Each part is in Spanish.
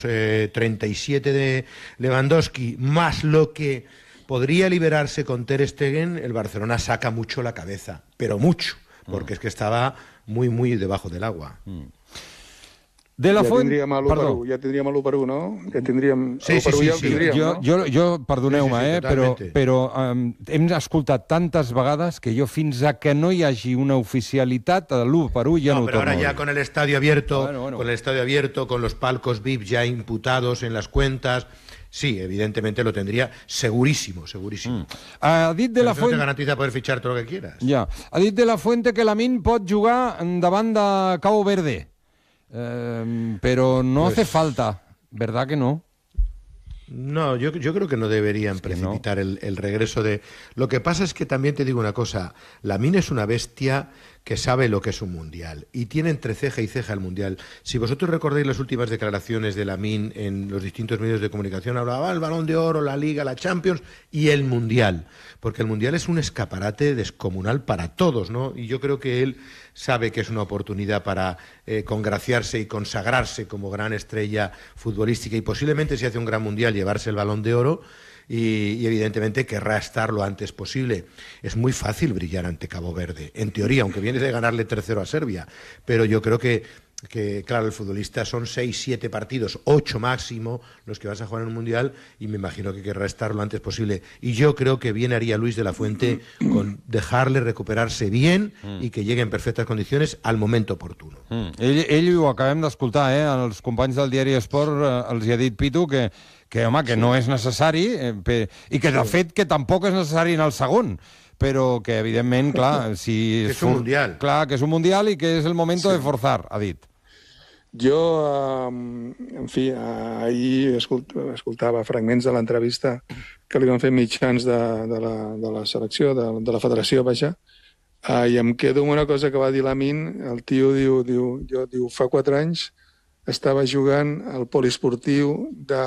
37 de Lewandowski, más lo que podría liberarse con Ter Stegen, el Barcelona saca mucho la cabeza, pero mucho, porque es que estaba muy, muy debajo del agua. De la Fuente... Ja tindríem l'1-1, no? Ja tindríem... Sí. Perdoneu-me, però hem escoltat tantes vegades que jo fins a que no hi hagi una oficialitat de l'1-1 ja no ho torno a dir. Pero ahora ya con el estadio abierto, con el estadio abierto, con los palcos VIP ya imputados en las cuentas... Sí, evidentemente lo tendría segurísimo. Ha dit de la Fuente... No te garantiza poder fichar todo lo que quieras. Ja. Ha dit de la Fuente que Lamine pot jugar davant de Cabo Verde. Pero no hace falta, ¿verdad que no? No, yo creo que no deberían precipitar el regreso de... Lo que pasa es que también te digo una cosa, Lamine es una bestia que sabe lo que es un mundial y tiene entre ceja y ceja el mundial. Si vosotros recordáis las últimas declaraciones de Lamine en los distintos medios de comunicación, hablaba el Balón de Oro, la Liga, la Champions y el mundial, porque el mundial es un escaparate descomunal para todos, ¿no? Y yo creo que él sabe que es una oportunidad para congraciarse y consagrarse como gran estrella futbolística y posiblemente si hace un gran mundial llevarse el Balón de Oro. Y evidentemente querrá estar lo antes posible. Es muy fácil brillar ante Cabo Verde, en teoría, aunque viene de ganarle 3-0 a Serbia, pero yo creo que claro, el futbolista son 6, 7 partidos, 8 máximo los que vas a jugar en un mundial y me imagino que querrá estar lo antes posible. Y yo creo que bien haría Luis de la Fuente con dejarle recuperarse bien y que llegue en perfectes condiciones al moment oportuno. Ell ho acabem d'escoltar, els companys del diari Esport els hi ha dit Pitu que home, que no és necessari i que de fet que tampoc és necessari en el segon, però que evidentment, clar, si que és un mundial. Clar, que és un mundial i que és el moment de forzar, ha dit. Jo, en fi, ahir escoltava fragments de l'entrevista que li van fer mitjans de la selecció, de la federació, vaja, i em quedo amb una cosa que va dir Lamine. El tio diu, fa 4 anys estava jugant al poliesportiu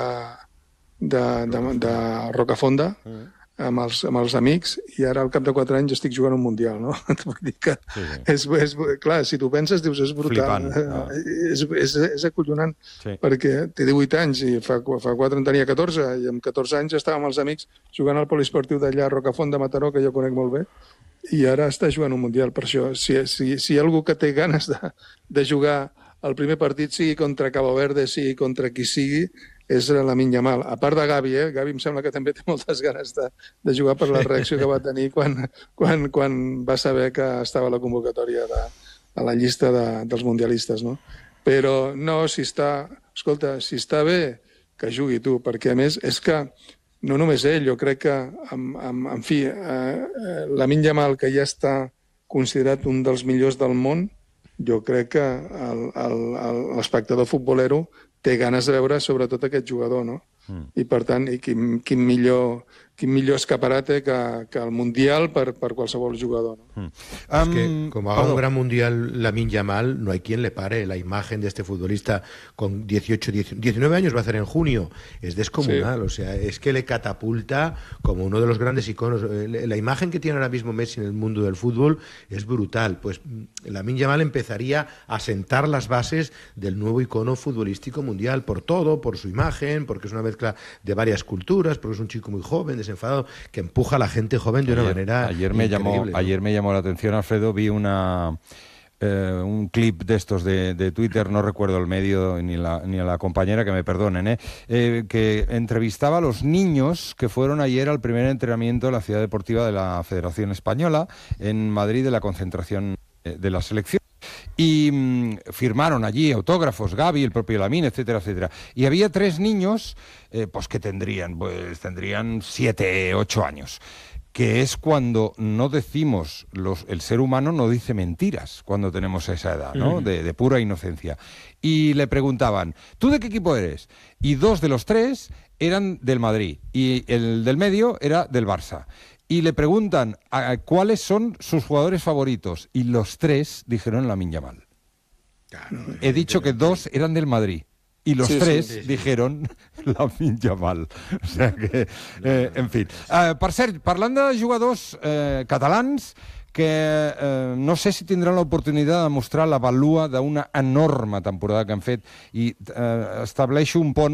de Rocafonda amb els amics i ara al cap de 4 anys estic jugant un mundial, no? Vull dir que clar, si tu penses dius és brutal, és acollonant, perquè té 18 anys i fa 4 en tenia 14 i amb 14 anys estava amb els amics jugant al poliesportiu d'allà a Rocafonda, Mataró, que jo conec molt bé, i ara està jugant un mundial. Per això, si hi ha algú que té ganes de jugar el primer partit, sigui contra Cabo Verde, sigui contra qui sigui, és Lamine Yamal. A part de Gavi, Gavi em sembla que també té moltes ganes de jugar per la reacció que va tenir quan va saber que estava a la convocatòria a la llista dels mundialistes, no? Però no, si està bé, que jugui tu, perquè a més és que no només ell, jo crec que, en fi, Lamine Yamal, que ja està considerat un dels millors del món, jo crec que l'espectador futbolero té ganes de veure sobretot aquest jugador, no? I per tant, quin millor escaparate que el Mundial per qualsevol jugador, ¿no? Es que como haga un gran Mundial Lamine Yamal, no hay quien le pare. La imagen de este futbolista con 19 años va a hacer en junio, es descomunal, o sea, es que le catapulta como uno de los grandes iconos. La imagen que tiene ahora mismo Messi en el mundo del fútbol es brutal. Pues Lamine Yamal empezaría a sentar las bases del nuevo icono futbolístico mundial, por todo, por su imagen, porque es una mezcla de varias culturas, porque es un chico muy joven, desenfadado, que empuja a la gente joven de una manera increíble. Ayer me llamó la atención, Alfredo, vi un clip de estos de Twitter, no recuerdo el medio ni a la compañera, que me perdonen, que entrevistaba a los niños que fueron ayer al primer entrenamiento de la ciudad deportiva de la Federación Española en Madrid, de la concentración de la selección. Y firmaron allí autógrafos, Gavi, el propio Lamine, etcétera, etcétera. Y había 3 niños pues que tendrían 7, 8 años, que es cuando no decimos, el ser humano no dice mentiras cuando tenemos esa edad, ¿no? De pura inocencia. Y le preguntaban, ¿tú de qué equipo eres? Y 2 de los 3 eran del Madrid y el del medio era del Barça. Y le preguntan cuáles son sus jugadores favoritos. Y los 3 dijeron Lamine Yamal. Claro, he dicho que 2 eran del Madrid. Y los 3 dijeron Lamine Yamal. O sea que, en fin. Per cert, parlant de jugadors catalans que no sé si tindran l'oportunitat de mostrar la valua d'una enorme temporada que han fet i estableixo un pont